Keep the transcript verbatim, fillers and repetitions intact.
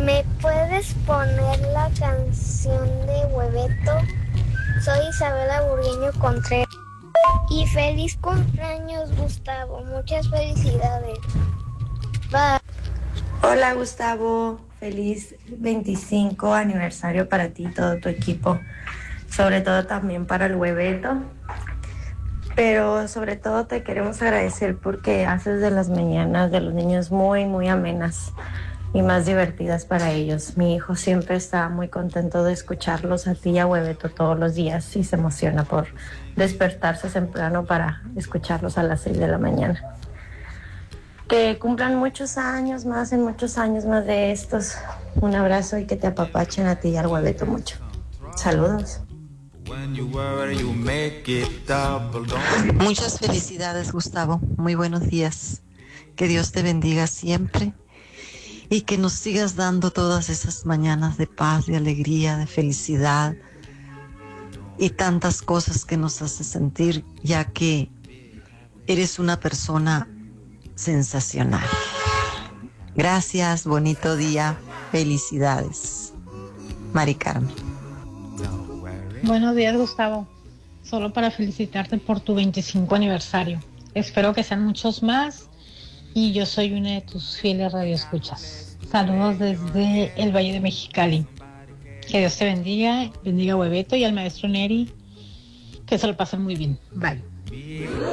¿Me puedes poner la canción de Hueveto? Soy Isabela Burgueño Contreras. Y feliz cumpleaños, Gustavo. Muchas felicidades. Bye. Hola Gustavo, feliz veinticinco aniversario para ti y todo tu equipo, sobre todo también para el Hueveto, pero sobre todo te queremos agradecer porque haces de las mañanas de los niños muy, muy amenas y más divertidas para ellos. Mi hijo siempre está muy contento de escucharlos a ti y a Hueveto todos los días y se emociona por despertarse temprano para escucharlos a las seis de la mañana. Que cumplan muchos años más, en muchos años más de estos. Un abrazo y que te apapachen a ti y al Hueveto mucho. Saludos. Muchas felicidades, Gustavo. Muy buenos días. Que Dios te bendiga siempre y que nos sigas dando todas esas mañanas de paz, de alegría, de felicidad y tantas cosas que nos hace sentir, ya que eres una persona sensacional. Gracias, bonito día, felicidades. Mari Carmen. Buenos días, Gustavo. Solo para felicitarte por tu veinticinco aniversario. Espero que sean muchos más y yo soy una de tus fieles radioescuchas. Saludos desde el Valle de Mexicali. Que Dios te bendiga, bendiga a Hueveto y al maestro Neri. Que se lo pasen muy bien. Bye.